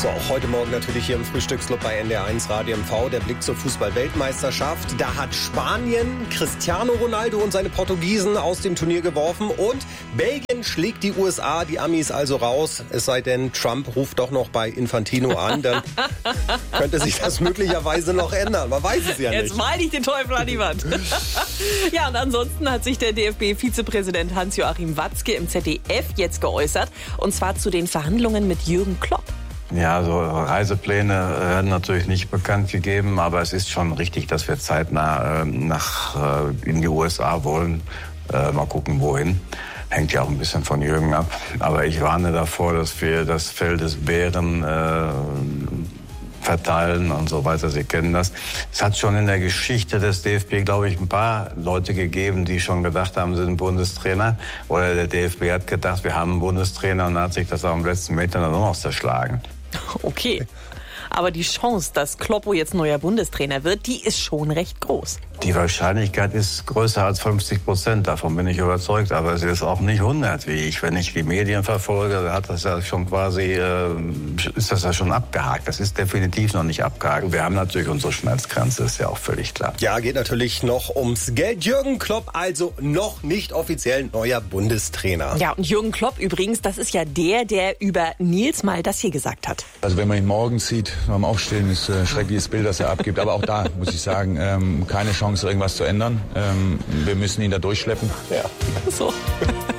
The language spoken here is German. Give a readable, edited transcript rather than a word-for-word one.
So, auch heute Morgen natürlich hier im Frühstücksclub bei NDR1 Radio MV. Der Blick zur Fußball-Weltmeisterschaft. Da hat Spanien Cristiano Ronaldo und seine Portugiesen aus dem Turnier geworfen. Und Belgien schlägt die USA, die Amis also raus. Es sei denn, Trump ruft doch noch bei Infantino an. Dann könnte sich das möglicherweise noch ändern. Man weiß es ja nicht. Jetzt mal nicht den Teufel an die Wand. Ja, und ansonsten hat sich der DFB-Vizepräsident Hans-Joachim Watzke im ZDF jetzt geäußert. Und zwar zu den Verhandlungen mit Jürgen Klopp. Ja, so Reisepläne werden natürlich nicht bekannt gegeben, aber es ist schon richtig, dass wir zeitnah in die USA wollen. Mal gucken, wohin. Hängt ja auch ein bisschen von Jürgen ab. Aber ich warne davor, dass wir das Fell des Bären verteilen und so weiter. Sie kennen das. Es hat schon in der Geschichte des DFB, glaube ich, ein paar Leute gegeben, die schon gedacht haben, sie sind Bundestrainer. Oder der DFB hat gedacht, wir haben einen Bundestrainer und hat sich das am letzten Meter dann noch zerschlagen. Okay. Aber die Chance, dass Kloppo jetzt neuer Bundestrainer wird, die ist schon recht groß. Die Wahrscheinlichkeit ist größer als 50%. Davon bin ich überzeugt. Aber es ist auch nicht 100, wie ich. Wenn ich die Medien verfolge, hat das ja schon quasi, ist das ja schon abgehakt. Das ist definitiv noch nicht abgehakt. Wir haben natürlich unsere Schmerzgrenze, ist ja auch völlig klar. Ja, geht natürlich noch ums Geld. Jürgen Klopp also noch nicht offiziell neuer Bundestrainer. Ja, und Jürgen Klopp übrigens, das ist ja der über Nils mal das hier gesagt hat. Also wenn man ihn morgens sieht, beim Aufstehen, ist ein schreckliches Bild, das er abgibt. Aber auch da muss ich sagen, keine Chance, irgendwas zu ändern. Wir müssen ihn da durchschleppen. Ja. So.